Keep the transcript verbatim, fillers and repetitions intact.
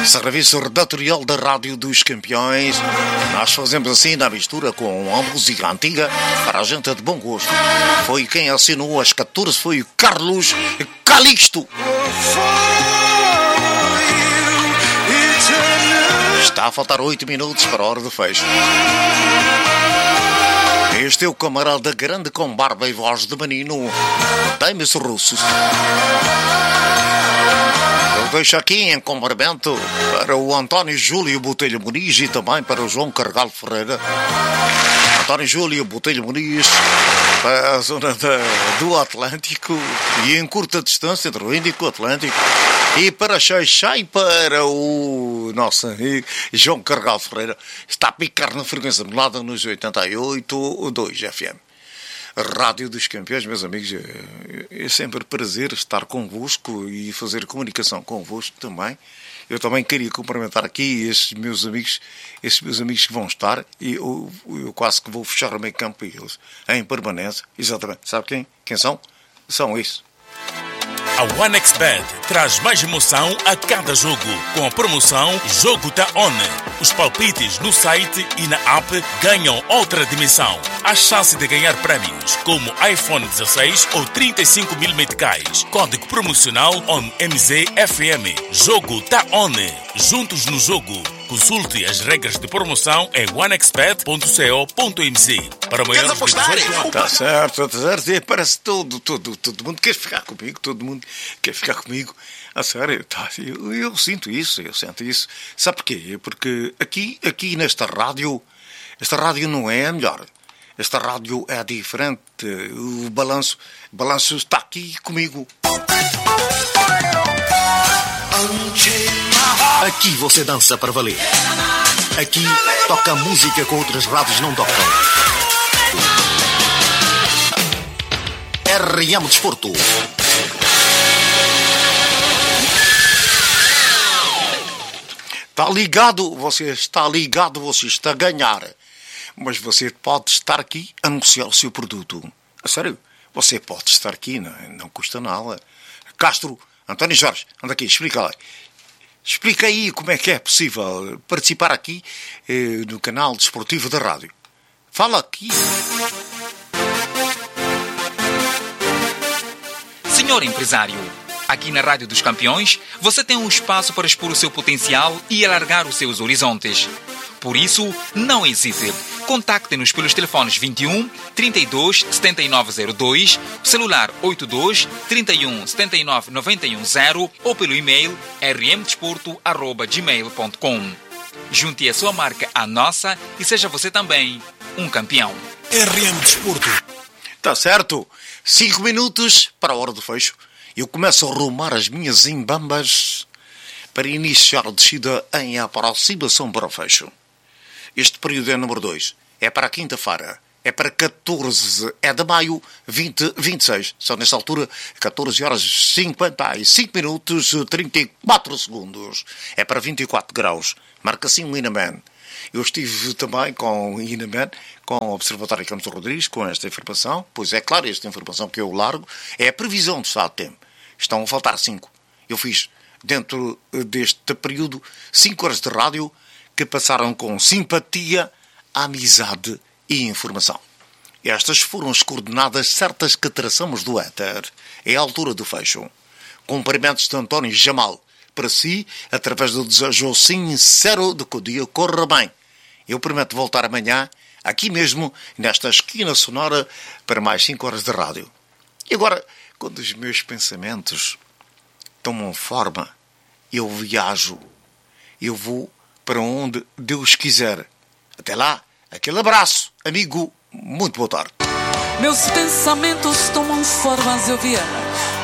Serviço redatorial da Rádio dos Campeões. Nós fazemos assim na mistura com a música antiga para a gente de bom gosto. Foi quem assinou às catorze, foi o Carlos Calixto. Está a faltar oito minutos para a hora do fecho. Este é o camarada grande com barba e voz de menino, Demis Russos. Eu deixo aqui em cumprimento para o António Júlio Botelho Muniz e também para o João Carvalho Ferreira. António Júlio Botelho Muniz, para a zona da, do Atlântico e em curta distância entre o Índico e o Atlântico. E para Xaixai, para o nosso amigo João Carvalho Ferreira, está a picar na frequência modulada nos oitenta e oito ponto dois F M. Rádio dos Campeões, meus amigos, é sempre prazer estar convosco e fazer comunicação convosco também. Eu também queria cumprimentar aqui esses meus amigos, esses meus amigos que vão estar, e eu, eu quase que vou fechar o meio campo para eles, em permanência. Exatamente. Sabe quem? Quem são? São esses. A OneXBet traz mais emoção a cada jogo, com a promoção Jogo Tá On. Os palpites no site e na app ganham outra dimensão. Há chance de ganhar prémios, como iPhone dezasseis ou trinta e cinco mil meticais. Código promocional O N M Z F M. Jogo Tá On. Juntos no jogo. Consulte as regras de promoção em onexbet ponto co ponto m z. Para maiores decisões... Está certo, está certo. E parece todo, todo, todo mundo quer ficar comigo, todo mundo quer ficar comigo. A sério, tá, eu, eu sinto isso, eu sinto isso. Sabe porquê? Porque aqui, aqui nesta rádio, esta rádio não é a melhor. Esta rádio é diferente. O balanço, o balanço está aqui comigo. Aqui você dança para valer. Aqui toca música que outras rádios não tocam. R M Desporto. Está ligado, você está ligado, você está a ganhar. Mas você pode estar aqui a anunciar o seu produto. A sério, você pode estar aqui, não, não custa nada. Castro, António Jorge, anda aqui, explica lá. Explica aí como é que é possível participar aqui eh, no canal desportivo da rádio. Fala aqui. Senhor empresário, aqui na Rádio dos Campeões, você tem um espaço para expor o seu potencial e alargar os seus horizontes. Por isso, não hesite. Contacte-nos pelos telefones vinte e um, trinta e dois, setenta e nove zero dois, celular oitenta e dois, trinta e um, setenta e nove, noventa e um zero ou pelo e-mail r m desporto arroba gmail ponto com. Junte a sua marca à nossa e seja você também um campeão. R M Desporto. Está certo. Cinco minutos para a hora do fecho. Eu começo a arrumar as minhas embambas para iniciar a descida em aproximação para o fecho. Este período é número dois. É para a quinta-feira. É para catorze. É de maio vinte, vinte e seis. São nesta altura catorze horas e cinquenta e cinco minutos e trinta e quatro segundos. É para vinte e quatro graus. Marca assim um Inaman. Eu estive também com o Inaman, com o Observatório Campos Rodrigues, com esta informação. Pois é claro, esta informação que eu largo é a previsão do estado de tempo. Estão a faltar cinco. Eu fiz, dentro deste período, cinco horas de rádio que passaram com simpatia, amizade e informação. Estas foram as coordenadas certas que traçamos do éter. É a altura do fecho. Cumprimentos de António Jamal para si, através do desejo sincero de que o dia corra bem. Eu prometo voltar amanhã, aqui mesmo, nesta esquina sonora, para mais cinco horas de rádio. E agora, quando os meus pensamentos tomam forma, eu viajo. Eu vou para onde Deus quiser. Até lá, aquele abraço, amigo, muito boa tarde. Meus pensamentos tomam formas, eu viajo.